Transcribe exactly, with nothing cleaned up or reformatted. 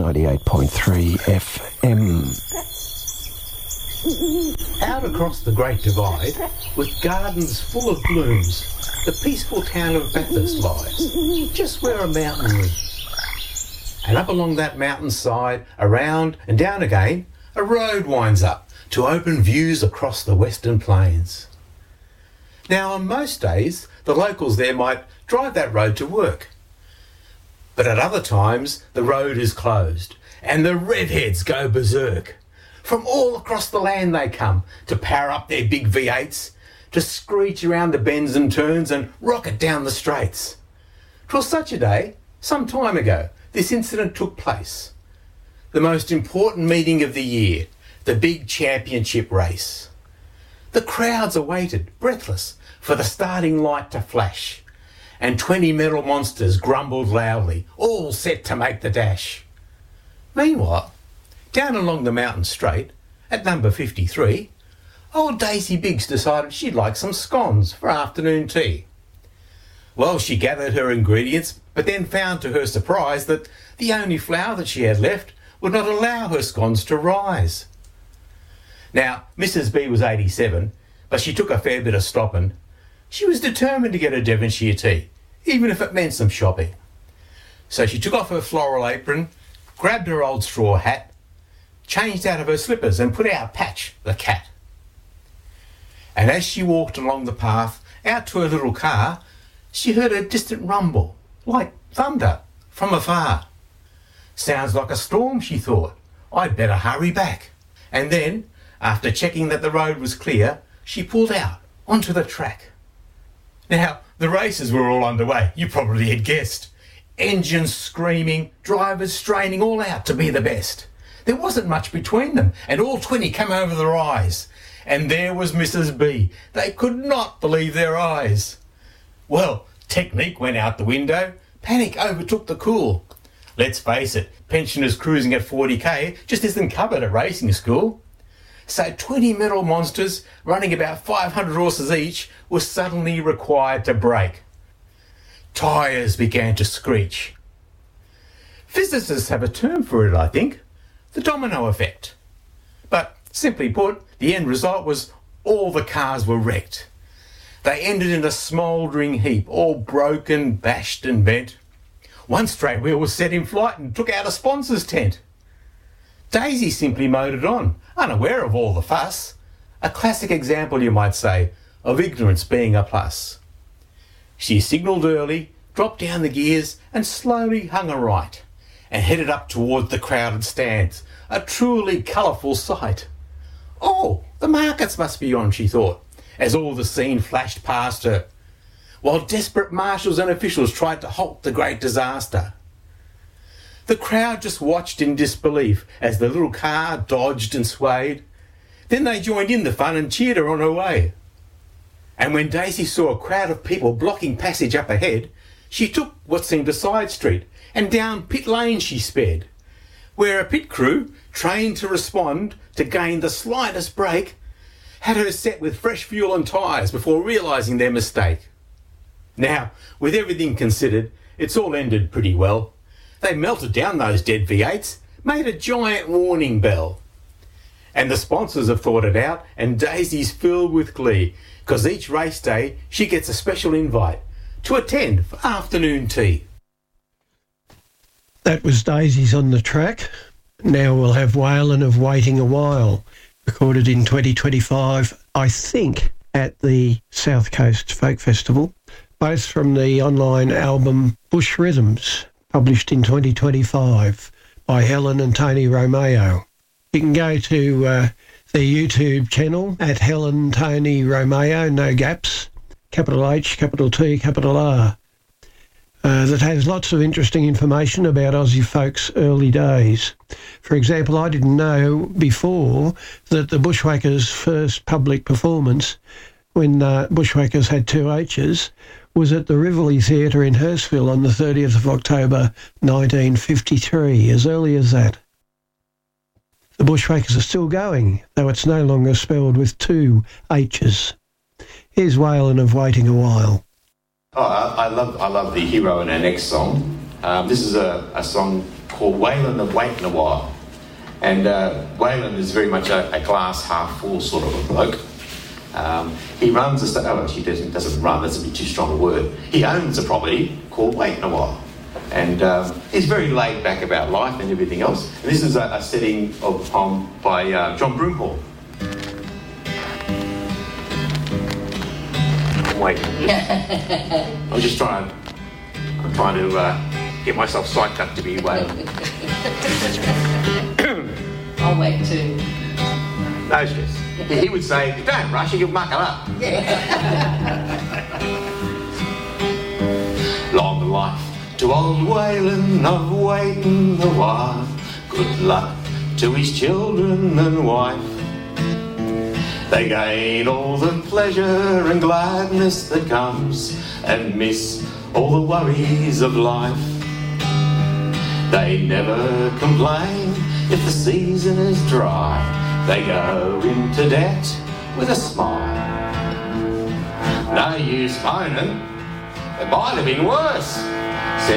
ninety-eight point three F M. Out across the Great Divide, with gardens full of blooms, the peaceful town of Bathurst lies, just where a mountain looms. And up along that mountainside, around and down again, a road winds up to open views across the Western Plains. Now, on most days, the locals there might drive that road to work. But at other times, the road is closed, and the redheads go berserk. From all across the land they come to power up their big V eights, to screech around the bends and turns and rocket down the straights. 'Twas such a day, some time ago, this incident took place. The most important meeting of the year, the big championship race. The crowds awaited, breathless, for the starting light to flash, and twenty metal monsters grumbled loudly, all set to make the dash. Meanwhile, down along the mountain straight, at number fifty-three, old Daisy Biggs decided she'd like some scones for afternoon tea. Well, she gathered her ingredients, but then found to her surprise that the only flour that she had left would not allow her scones to rise. Now, Missus B was eighty-seven, but she took a fair bit of stopping. She was determined to get a Devonshire tea, even if it meant some shopping. So she took off her floral apron, grabbed her old straw hat, changed out of her slippers and put out Patch, the cat. And as she walked along the path out to her little car, she heard a distant rumble, like thunder, from afar. Sounds like a storm, she thought. I'd better hurry back. And then, after checking that the road was clear, she pulled out onto the track. Now, the races were all underway, you probably had guessed. Engines screaming, drivers straining all out to be the best. There wasn't much between them, and all twenty came over the rise. And there was Missus B. They could not believe their eyes. Well, technique went out the window. Panic overtook the cool. Let's face it, pensioners cruising at forty k just isn't covered at racing school. So twenty metal monsters, running about five hundred horses each, were suddenly required to brake. Tyres began to screech. Physicists have a term for it, I think. The domino effect. But, simply put, the end result was all the cars were wrecked. They ended in a smouldering heap, all broken, bashed and bent. One straight wheel was set in flight and took out a sponsor's tent. Daisy simply motored on, unaware of all the fuss. A classic example, you might say, of ignorance being a plus. She signalled early, dropped down the gears and slowly hung a right, and headed up toward the crowded stands, a truly colourful sight. Oh, the markets must be on, she thought, as all the scene flashed past her, while desperate marshals and officials tried to halt the great disaster. The crowd just watched in disbelief as the little car dodged and swayed. Then they joined in the fun and cheered her on her way. And when Daisy saw a crowd of people blocking passage up ahead, she took what seemed a side street, and down pit lane she sped, where a pit crew, trained to respond to gain the slightest break, had her set with fresh fuel and tyres before realising their mistake. Now, with everything considered, it's all ended pretty well. They melted down those dead V eights, made a giant warning bell. And the sponsors have thought it out, and Daisy's filled with glee, because each race day she gets a special invite to attend for afternoon tea. That was Daisy's on the track. Now we'll have Waylon of Waiting a While, recorded in twenty twenty-five, I think, at the South Coast Folk Festival, both from the online album Bush Rhythms, published in twenty twenty-five by Helen and Tony Romeo. You can go to uh, their YouTube channel at Helen Tony Romeo, no gaps, capital H, capital T, capital R. Uh, that has lots of interesting information about Aussie folk's early days. For example, I didn't know before that the Bushwhackers' first public performance, when uh, Bushwhackers had two H's, was at the Rivoli Theatre in Hurstville on the thirtieth of October nineteen fifty-three, as early as that. The Bushwhackers are still going, though it's no longer spelled with two H's. Here's Waylon of Waiting a While. Oh, I, I love I love the hero in our next song. Um, this is a, a song called Waylon of Waiting a While. And uh, Waylon is very much a, a glass half full sort of a bloke. Um, he runs a... St- oh, actually, he doesn't, doesn't run, that's a bit too strong a word. He owns a property called Waiting a While. And um, he's very laid back about life and everything else. And this is a, a setting of a poem by uh, John Broomhall. I'm waiting. I'm just trying, I'm trying to uh, get myself psyched up to be Waylon. I'll wait too. No stress. He, he would say, don't rush, you'll muck it up. Long life to old Waylon of Waiting a While. Good luck to his children and wife. They gain all the pleasure and gladness that comes and miss all the worries of life. They never complain if the season is dry. They go into debt with a smile. No use moaning, it might have been worse.